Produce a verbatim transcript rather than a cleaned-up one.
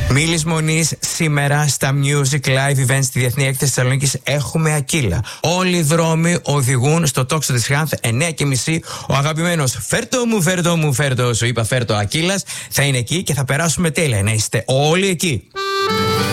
Μίλης Μονής, σήμερα στα Music Live Events στη Διεθνή Έκθεση Θεσσαλονίκης έχουμε Ακύλα. Όλοι οι δρόμοι οδηγούν στο τόξο της Χάνθ, εννιά και μισή. Ο αγαπημένος Φέρτο μου, Φέρτο μου, Φέρτο, σου είπα Φέρτο Ακύλας, θα είναι εκεί και θα περάσουμε τέλεια. Να είστε όλοι εκεί.